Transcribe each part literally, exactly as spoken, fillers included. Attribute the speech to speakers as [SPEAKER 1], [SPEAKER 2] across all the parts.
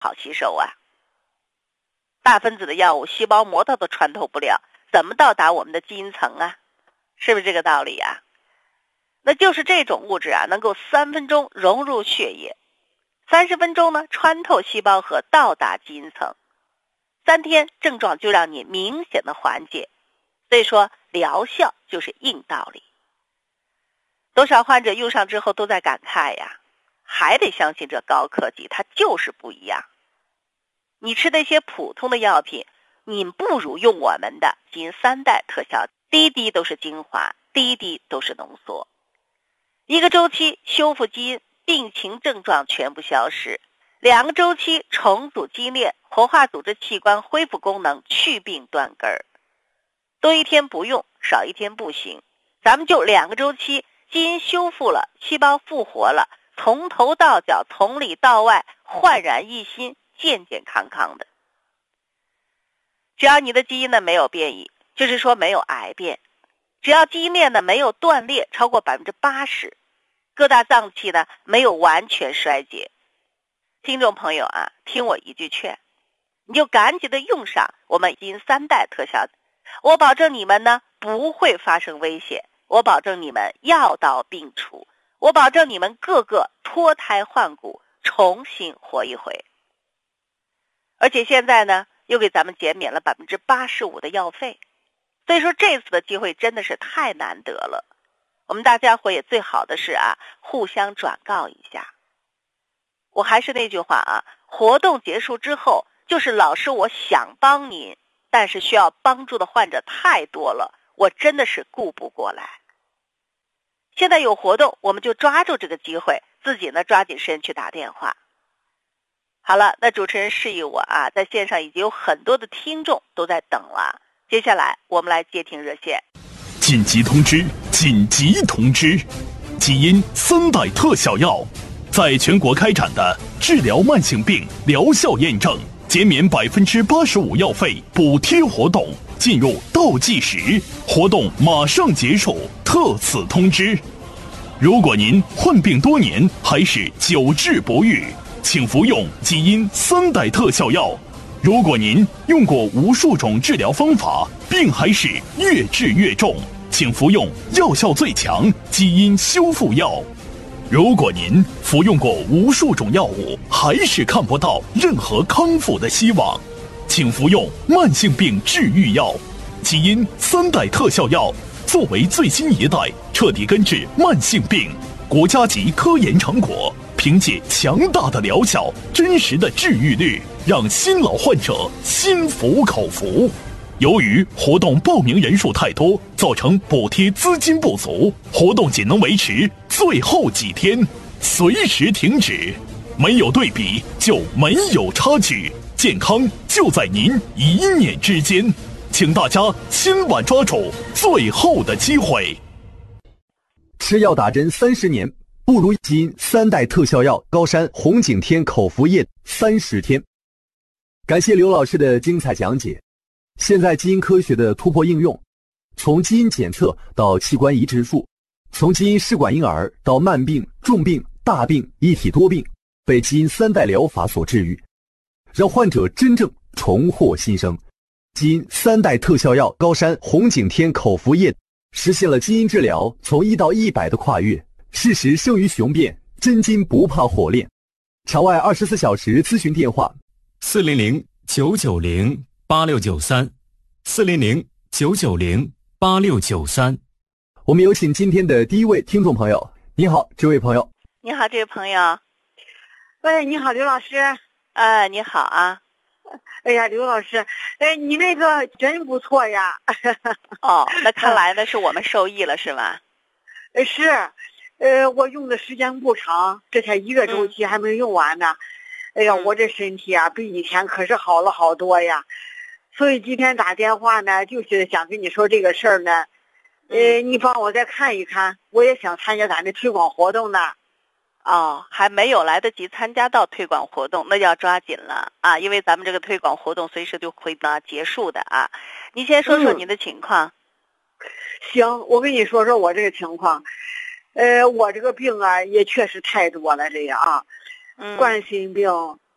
[SPEAKER 1] 好吸收啊。大分子的药物细胞膜它都穿透不了，怎么到达我们的基因层啊？是不是这个道理啊？那就是这种物质啊，能够三分钟融入血液，三十分钟呢穿透细胞核到达基因层，三天症状就让你明显的缓解。所以说疗效就是硬道理。多少患者用上之后都在感慨呀，还得相信这高科技，它就是不一样。你吃那些普通的药品，你不如用我们的基因三代特效，滴滴都是精华，滴滴都是浓缩，一个周期修复基因，病情症状全部消失，两个周期重组基因链，活化组织器官恢复功能，去病断根儿。多一天不用，少一天不行，咱们就两个周期，基因修复了，细胞复活了，从头到脚，从里到外焕然一新，健健康康的。只要你的基因呢没有变异，就是说没有癌变，只要基因链呢没有断裂超过 百分之八十， 各大脏器呢没有完全衰竭，听众朋友啊，听我一句劝，你就赶紧的用上我们基因三代特效，我保证你们呢不会发生危险，我保证你们药到病除，我保证你们个个脱胎换骨，重新活一回。而且现在呢又给咱们减免了 百分之八十五 的药费，所以说这次的机会真的是太难得了。我们大家伙也最好的是啊，互相转告一下。我还是那句话啊，活动结束之后，就是老师我想帮您，但是需要帮助的患者太多了，我真的是顾不过来。现在有活动，我们就抓住这个机会，自己呢抓紧时间去打电话。好了，那主持人示意我啊，在线上已经有很多的听众都在等了。接下来我们来接听热线。
[SPEAKER 2] 紧急通知！紧急通知！基因三代特效药在全国开展的治疗慢性病疗效验证减免 百分之八十五 药费补贴活动进入倒计时，活动马上结束，特此通知。如果您患病多年还是久治不愈，请服用基因三代特效药。如果您用过无数种治疗方法，病还是越治越重，请服用药效最强基因修复药。如果您服用过无数种药物，还是看不到任何康复的希望，请服用慢性病治愈药。基因三代特效药作为最新一代彻底根治慢性病国家级科研成果，凭借强大的疗效、真实的治愈率，让新老患者心服口服。由于活动报名人数太多，造成补贴资金不足，活动仅能维持最后几天，随时停止。没有对比就没有差距，健康就在您一念之间，请大家千万抓住最后的机会。
[SPEAKER 3] 吃药打针三十年，不如基因三代特效药高山红景天口服液三十天。感谢刘老师的精彩讲解。现在基因科学的突破应用，从基因检测到器官移植术，从基因试管婴儿到慢病、重病、大病、一体多病，被基因三代疗法所治愈，让患者真正重获新生。基因三代特效药高山红景天口服液实现了基因治疗从一到一百的跨越，事实胜于雄辩，真金不怕火炼。场外二十四小时咨询电话：
[SPEAKER 4] 四零零九九零八六九三，四零零九九零八六九三。
[SPEAKER 3] 我们有请今天的第一位听众朋友。你好，这位朋友。
[SPEAKER 1] 你好，这位朋友。
[SPEAKER 5] 喂，你好，刘老师。
[SPEAKER 1] 呃，你好啊。
[SPEAKER 5] 哎呀，刘老师，哎，你那个真不错呀。
[SPEAKER 1] 哦，那看来呢是我们受益了，是吧？
[SPEAKER 5] 呃，是，呃，我用的时间不长，这才一个周期还没用完呢。嗯、哎呀，我这身体啊，比以前可是好了好多呀。所以今天打电话呢，就是想跟你说这个事儿呢。呃，你帮我再看一看，我也想参加咱的推广活动呢。
[SPEAKER 1] 哦，还没有来得及参加到推广活动，那就要抓紧了啊！因为咱们这个推广活动随时就会呢结束的啊。你先说说你的情况。嗯、
[SPEAKER 5] 行，我跟你说说我这个情况。呃，我这个病啊，也确实太多了，这样啊，嗯、冠心病、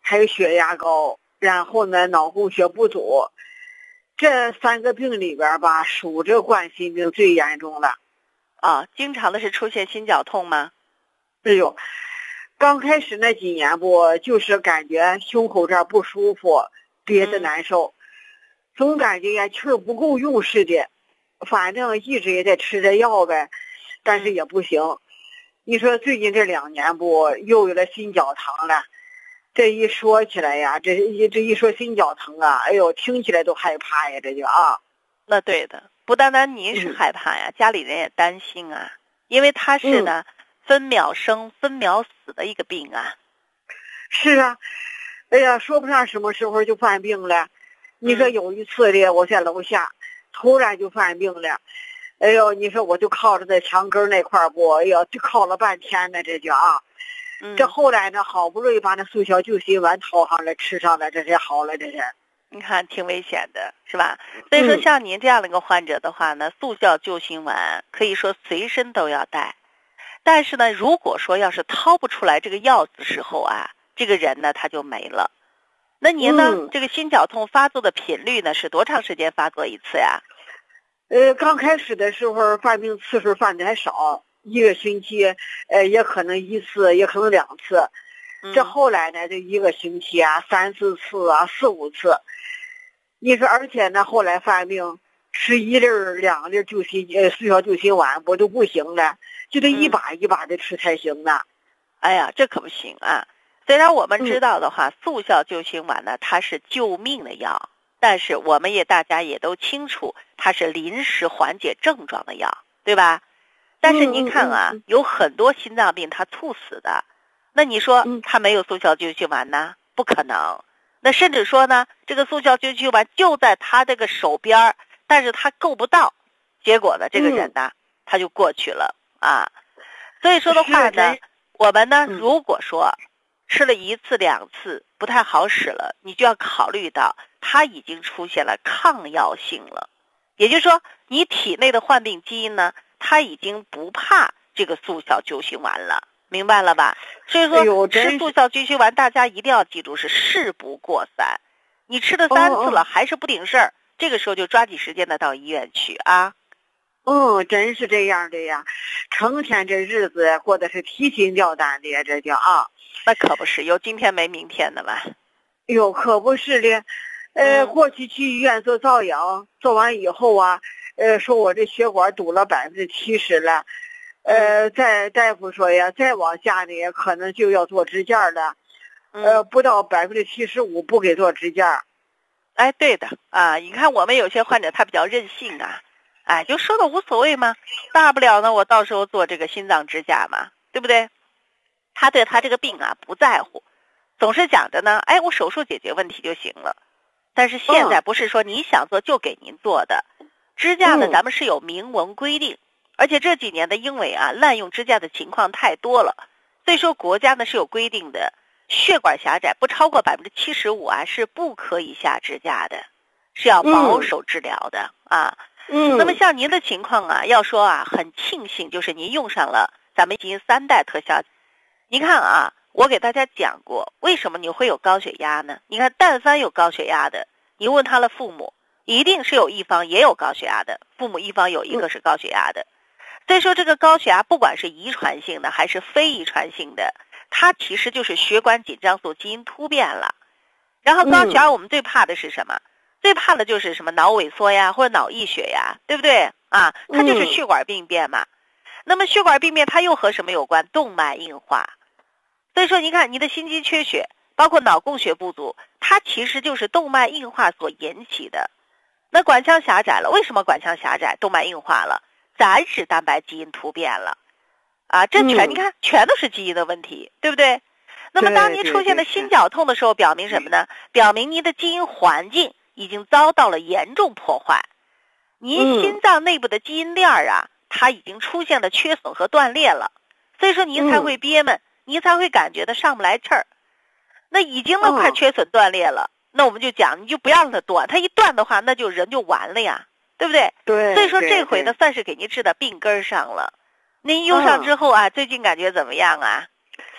[SPEAKER 5] 还有血压高，然后呢脑供血不足。这三个病里边吧，属这冠心病最严重了。
[SPEAKER 1] 啊，经常的是出现心绞痛吗？
[SPEAKER 5] 哎呦，刚开始那几年不就是感觉胸口这儿不舒服，憋得难受，嗯、总感觉呀气儿不够用似的，反正一直也在吃着药呗，但是也不行。嗯、你说最近这两年不又有了心绞疼了，这一说起来呀，这一这一说心绞疼啊，哎呦，听起来都害怕呀，这就啊。
[SPEAKER 1] 那对的，不单单您是害怕呀，嗯、家里人也担心啊，因为它是呢、嗯、分秒生分秒死的一个病啊。
[SPEAKER 5] 是啊，哎呀，说不上什么时候就犯病了。你说有一次的，我在楼下，突然就犯病了。哎呦，你说我就靠着在墙根那块不，哎呦，就靠了半天呢，这就啊。嗯、这后来呢，好不容易把那速效救心丸掏上来吃上了，这才好了，这是。
[SPEAKER 1] 你看挺危险的是吧？所以说像您这样的一个患者的话呢，速效救心丸可以说随身都要带。但是呢，如果说要是掏不出来这个药的时候啊，这个人呢他就没了。那您呢、嗯、这个心绞痛发作的频率呢是多长时间发作一次呀？
[SPEAKER 5] 呃，刚开始的时候犯病次数犯的还少，一个星期呃也可能一次，也可能两次。嗯、这后来呢，这一个星期啊，三四次啊，四五次。你说，而且呢，后来犯病吃一粒儿、两粒救心呃速效救心丸不都不行了，就得一把一把的吃才行呢。嗯、
[SPEAKER 1] 哎呀，这可不行啊！虽然我们知道的话，嗯、速效救心丸呢，它是救命的药，但是我们也大家也都清楚，它是临时缓解症状的药，对吧？但是您看啊，嗯嗯嗯、有很多心脏病它猝死的，那你说它没有速效救心丸呢？不可能。那甚至说呢，这个速效救心丸就在他这个手边，但是他够不到，结果呢，这个人呢，嗯、他就过去了啊。所以说的话呢，我们呢，嗯、如果说吃了一次两次不太好使了，你就要考虑到它已经出现了抗药性了，也就是说，你体内的患病基因呢，它已经不怕这个速效救心丸了。明白了吧？所以说吃速效救心丸，大家一定要记住是事不过三。你吃了三次了，哦、还是不顶事儿，这个时候就抓紧时间的到医院去啊。
[SPEAKER 5] 嗯，真是这样的呀，成天这日子过得是提心吊胆的，这叫啊。
[SPEAKER 1] 那可不是，有今天没明天的嘛。
[SPEAKER 5] 哟，可不是的。呃，嗯、过去去医院做造影，做完以后啊，呃，说我这血管堵了百分之七十了。呃，再大夫说呀，再往下呢，可能就要做支架了。呃，不到百分之七十五不给做支架。
[SPEAKER 1] 哎，对的啊，你看我们有些患者他比较任性啊，哎，就说的无所谓嘛，大不了呢我到时候做这个心脏支架嘛，对不对？他对他这个病啊不在乎，总是讲着呢，哎，我手术解决问题就行了。但是现在不是说你想做就给您做的，嗯、支架呢咱们是有明文规定。而且这几年的因为啊滥用支架的情况太多了，所以说国家呢是有规定的，血管狭窄不超过百分之七十五啊是不可以下支架的，是要保守治疗的、嗯、啊。嗯。那么像您的情况啊，要说啊很庆幸就是您用上了咱们基因三代特效。您看啊，我给大家讲过为什么你会有高血压呢？你看但凡有高血压的，你问他的父母，一定是有一方也有高血压的，父母一方有一个是高血压的。嗯，所以说这个高血压不管是遗传性的还是非遗传性的，它其实就是血管紧张素基因突变了。然后高血压我们最怕的是什么？嗯、最怕的就是什么脑萎缩呀或者脑溢血呀，对不对啊？它就是血管病变嘛。嗯、那么血管病变它又和什么有关？动脉硬化。所以说你看你的心肌缺血包括脑供血不足，它其实就是动脉硬化所引起的。那管腔狭窄了，为什么管腔狭窄动脉硬化了？咱脂蛋白基因突变了啊，这全、嗯、你看全都是基因的问题，对不对？那么当您出现的心绞痛的时候，表明什么呢？表明您的基因环境已经遭到了严重破坏，您心脏内部的基因链啊，它已经出现了缺损和断裂了，所以说您才会憋闷，您才会感觉到上不来气儿。那已经都快缺损断裂了，那我们就讲，你就不要让它断，它一断的话，那就人就完了呀。对不对？
[SPEAKER 5] 对，
[SPEAKER 1] 所以说这回呢，算是给您治到病根上了。您用上之后啊，嗯、最近感觉怎么样啊？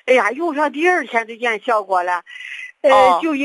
[SPEAKER 5] 哎呀，用上第二天就见效果了，呃，
[SPEAKER 1] 哦
[SPEAKER 5] 就